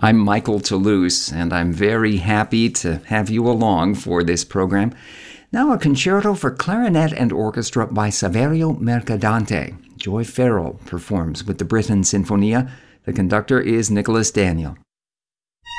I'm Michael Toulouse, and I'm very happy to have you along for this program. Now, a concerto for clarinet and orchestra by Saverio Mercadante. Joy Farrell performs with the Britten Sinfonia. The conductor is Nicholas Daniel.